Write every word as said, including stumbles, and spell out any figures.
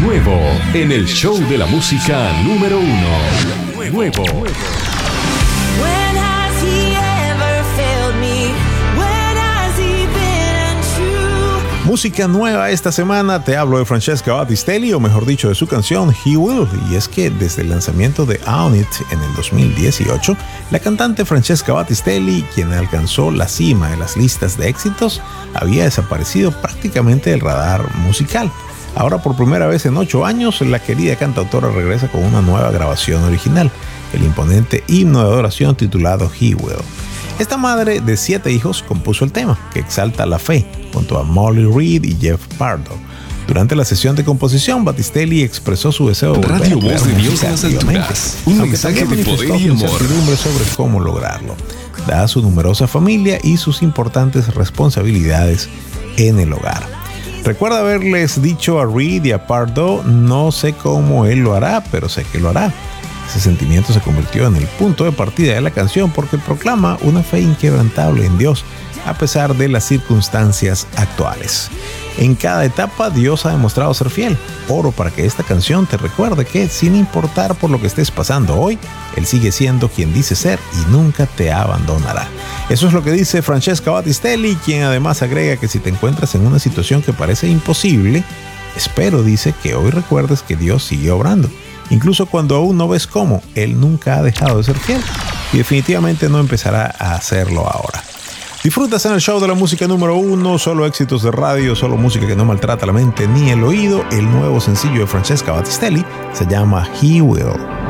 Nuevo en el show de la música número uno. Nuevo. Música nueva esta semana, te hablo de Francesca Battistelli, o mejor dicho de su canción He Will, y es que desde el lanzamiento de Own It en el dos mil dieciocho, la cantante Francesca Battistelli, quien alcanzó la cima de las listas de éxitos, había desaparecido prácticamente del radar musical. Ahora por primera vez en ocho años, la querida cantautora regresa con una nueva grabación original, el imponente himno de adoración titulado He Will. Esta madre de siete hijos compuso el tema, que exalta la fe, junto a Molly Reed y Jeff Pardo. Durante la sesión de composición, Battistelli expresó su deseo de volver Radio a crear Voz de Dios música en las activamente, alturas. Un aunque mensaje también de poder manifestó y amor. incertidumbre sobre cómo lograrlo, dada su numerosa familia y sus importantes responsabilidades en el hogar. Recuerda haberles dicho a Reed y a Pardo: no sé cómo él lo hará, pero sé que lo hará. Ese sentimiento se convirtió en el punto de partida de la canción porque proclama una fe inquebrantable en Dios a pesar de las circunstancias actuales. En cada etapa Dios ha demostrado ser fiel. Oro para que esta canción te recuerde que, sin importar por lo que estés pasando hoy, Él sigue siendo quien dice ser y nunca te abandonará. Eso es lo que dice Francesca Battistelli, quien además agrega que si te encuentras en una situación que parece imposible, espero, dice, que hoy recuerdes que Dios sigue obrando. Incluso cuando aún no ves cómo, Él nunca ha dejado de ser fiel y definitivamente no empezará a hacerlo ahora. Disfrutas en el show de la música número uno, solo éxitos de radio, solo música que no maltrata la mente ni el oído. El nuevo sencillo de Francesca Battistelli se llama He Will.